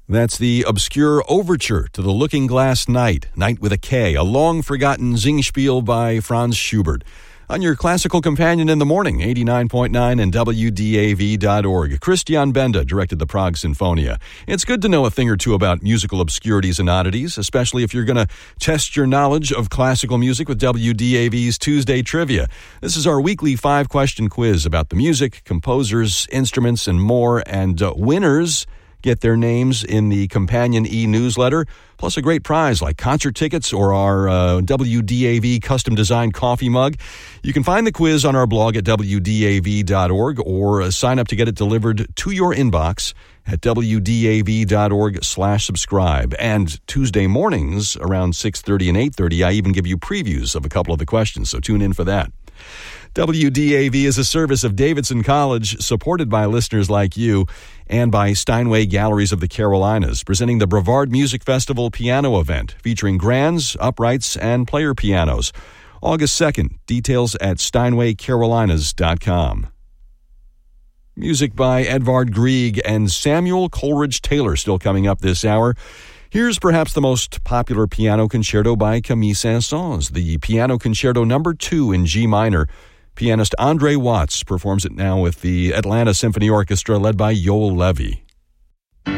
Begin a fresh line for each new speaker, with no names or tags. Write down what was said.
That's the obscure overture to the Looking Glass Night, Night with a K, a long-forgotten Singspiel by Franz Schubert. On your classical companion in the morning, 89.9 and WDAV.org. Christian Benda directed the Prague Sinfonia. It's good to know a thing or two about musical obscurities and oddities, especially if you're going to test your knowledge of classical music with WDAV's Tuesday Trivia. This is our weekly 5-question quiz about the music, composers, instruments, and more, and winners get their names in the Companion e-newsletter, plus a great prize like concert tickets or our WDAV custom-designed coffee mug. You can find the quiz on our blog at WDAV.org or sign up to get it delivered to your inbox at WDAV.org/subscribe. And Tuesday mornings around 6:30 and 8:30, I even give you previews of a couple of the questions, so tune in for that. WDAV is a service of Davidson College, supported by listeners like you, and by Steinway Galleries of the Carolinas, presenting the Brevard Music Festival piano event, featuring grands, uprights, and player pianos. August 2nd, details at steinwaycarolinas.com. Music by Edvard Grieg and Samuel Coleridge Taylor still coming up this hour. Here's perhaps the most popular piano concerto by Camille Saint-Saëns, the Piano Concerto No. 2 in G minor. Pianist Andre Watts performs it now with the Atlanta Symphony Orchestra led by Yoel Levy.